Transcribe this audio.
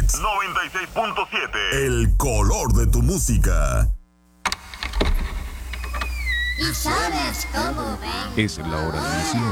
Hits 96.7. El color de tu música. ¿Y sabes cómo ven? Es la hora de misión.